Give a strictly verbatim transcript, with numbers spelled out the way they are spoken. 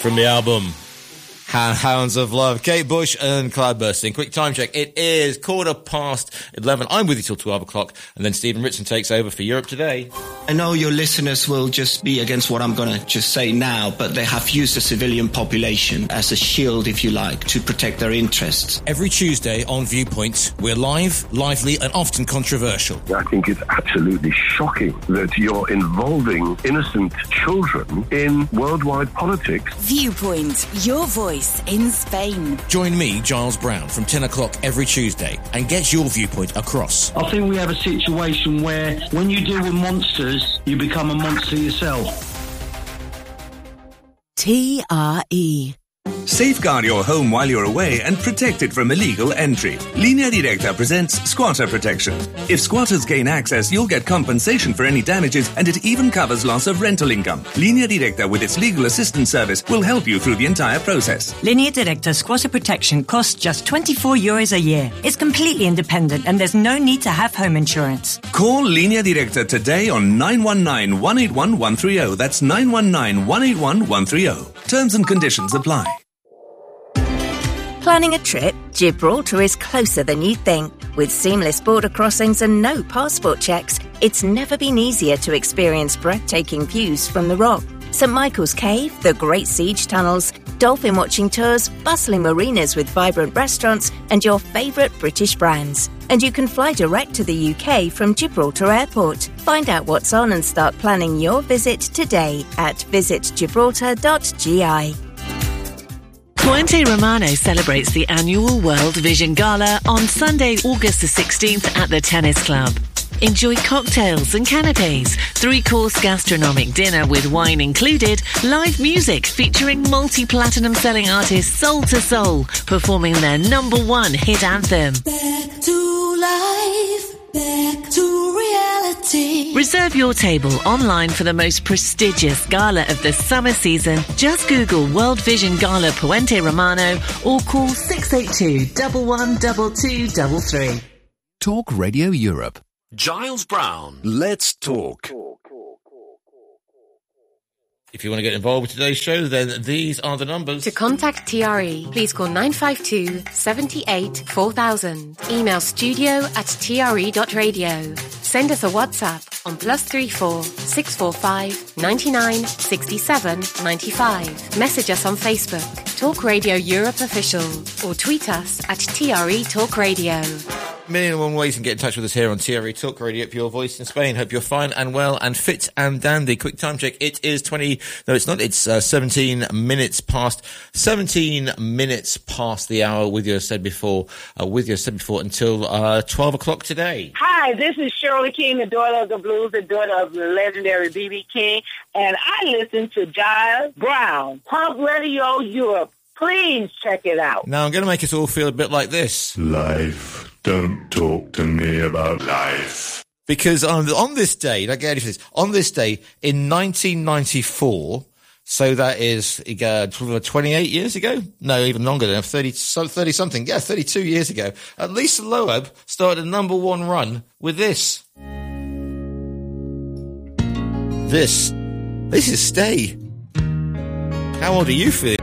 from the album Hounds of Love. Kate Bush and Cloudbursting. Quick time check. It is quarter past eleven. I'm with you till twelve o'clock, and then Stephen Ritson takes over for Europe Today. I know your listeners will just be against what I'm going to just say now, but they have used the civilian population as a shield, if you like, to protect their interests. Every Tuesday on Viewpoint, we're live, lively, and often controversial. I think it's absolutely shocking that you're involving innocent children in worldwide politics. Viewpoint, your voice in Spain. Join me, Giles Brown, from ten o'clock every Tuesday and get your viewpoint across. I think we have a situation where when you deal with monsters, you become a monster yourself. T R E. Safeguard your home while you're away and protect it from illegal entry. Linea Directa presents Squatter Protection. If squatters gain access, you'll get compensation for any damages, and it even covers loss of rental income. Linea Directa, with its legal assistance service, will help you through the entire process. Linea Directa Squatter Protection costs just twenty-four euros a year. It's completely independent and there's no need to have home insurance. Call Linea Directa today on nine one nine, one eight one, one three zero. That's nine one nine, one eight one, one three zero. Terms and conditions apply. Planning a trip? Gibraltar is closer than you think. With seamless border crossings and no passport checks, it's never been easier to experience breathtaking views from the Rock. Saint Michael's Cave, the Great Siege Tunnels, dolphin watching tours, bustling marinas with vibrant restaurants, and your favourite British brands. And you can fly direct to the U K from Gibraltar Airport. Find out what's on and start planning your visit today at visit gibraltar dot g i. Puente Romano celebrates the annual World Vision Gala on Sunday, August the sixteenth at the Tennis Club. Enjoy cocktails and canapes, three-course gastronomic dinner with wine included, live music featuring multi-platinum selling artist Soul to Soul performing their number one hit anthem. Back to life, back to reality. Reserve your table online for the most prestigious gala of the summer season. Just Google World Vision Gala Puente Romano or call six eight two, one one two two three three. Talk Radio Europe. Giles Brown. Let's talk. If you want to get involved with today's show, then these are the numbers. To contact T R E, please call nine five two, seven eight, four thousand. Email studio at t r e dot radio. Send us a WhatsApp on plus three four, six four five, nine nine, six seven, nine five. Message us on Facebook, Talk Radio Europe Official, or tweet us at T R E Talk Radio. Million and one ways you can get in touch with us here on T R E Talk Radio, Your Voice in Spain. Hope you're fine and well and fit and dandy. Quick time check. It is twenty, no it's not, it's uh, seventeen minutes past, seventeen minutes past the hour with you, as said before, uh, with you, as said before, until uh, twelve o'clock today. Hi, this is Shirley King, the daughter of the blues, the daughter of the legendary B B King, and I listen to Giles Brown, Punk Radio Europe. Please check it out. Now, I'm going to make us all feel a bit like this. Life. Don't talk to me about life. Because on, on this day, I get ready for this, on this day in nineteen ninety-four, so that is uh, twenty-eight years ago? No, even longer than that, thirty, thirty something. Yeah, thirty-two years ago. At Lisa Loeb started a number one run with this. This. This is Stay. How old do you feel?